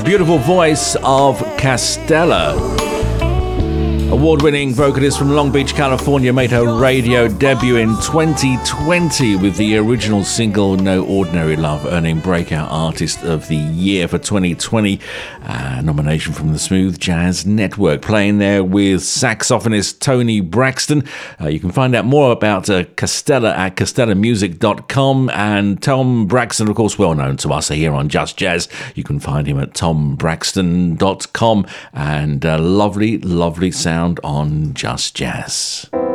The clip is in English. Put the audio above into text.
beautiful voice of Castella. Award-winning vocalist from Long Beach, California, made her radio debut in 2020 with the original single No Ordinary Love, earning Breakout Artist of the Year for 2020. Nomination from the Smooth Jazz Network, playing there with saxophonist Toni Braxton. You can find out more about Castella at castellamusic.com, and Tom Braxton, of course, well known to us here on Just Jazz. You can find him at tombraxton.com, and lovely, lovely sound on Just Jazz.